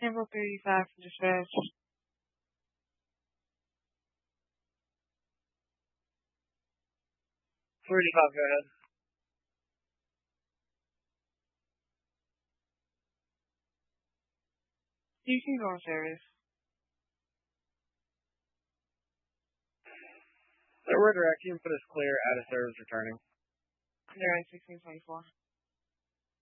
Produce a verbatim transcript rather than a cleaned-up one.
Temple thirty-five for dispatch. thirty-five, go ahead. You can go on service. Sir, we're direct. You can put us clear out of service returning. Zero sixteen twenty four.